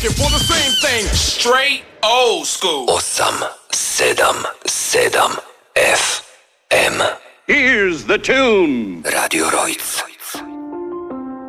looking for the same thing. Straight old school. 877 FM. Here's the tune. Radio Rojc.